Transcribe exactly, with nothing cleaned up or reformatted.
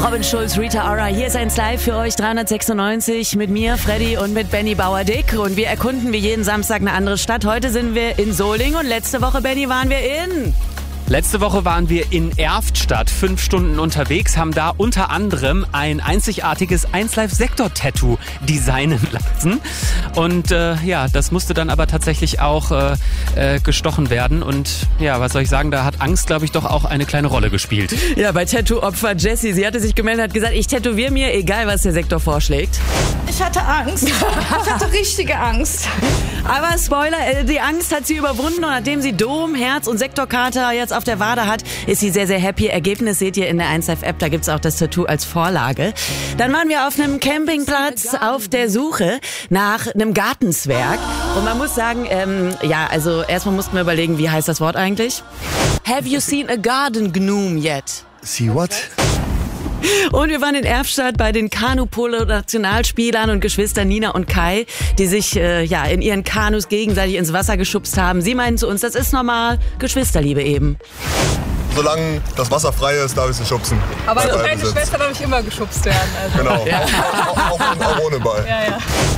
Robin Schulz, Rita Ora. Hier ist eins live für euch, dreihundertsechsundneunzig mit mir, Freddy und mit Benny Bauer-Dick. Und wir erkunden wie jeden Samstag eine andere Stadt. Heute sind wir in Solingen und letzte Woche, Benny, waren wir in... Letzte Woche waren wir in Erftstadt, fünf Stunden unterwegs, haben da unter anderem ein einzigartiges eins Live Sektor-Tattoo designen lassen. Und äh, ja, das musste dann aber tatsächlich auch äh, äh, gestochen werden. Und ja, was soll ich sagen, da hat Angst, glaube ich, doch auch eine kleine Rolle gespielt. Ja, bei Tattoo-Opfer Jessie, sie hatte sich gemeldet, hat gesagt, ich tätowiere mir, egal was der Sektor vorschlägt. Ich hatte Angst. Ich hatte richtige Angst. Aber Spoiler, die Angst hat sie überwunden und nachdem sie Dom, Herz und Sektorkater jetzt auf der Wade hat, ist sie sehr, sehr happy. Ergebnis seht ihr in der eins Live App, da gibt's auch das Tattoo als Vorlage. Dann waren wir auf einem Campingplatz auf der Suche nach einem Gartenzwerg. Und man muss sagen, ähm, ja, also erstmal mussten wir überlegen, wie heißt das Wort eigentlich? Have you seen a garden gnome yet? See what? Und wir waren in Erftstadt bei den Kanu-Polo-Nationalspielern und Geschwistern Nina und Kai, die sich äh, ja in ihren Kanus gegenseitig ins Wasser geschubst haben. Sie meinten zu uns, das ist normal, Geschwisterliebe eben. Solange das Wasser frei ist, darf ich sie schubsen. Aber als kleine Schwester darf ich immer geschubst werden. Also. Genau, ja. auch, auch, auch ohne Ball. Ja, ja.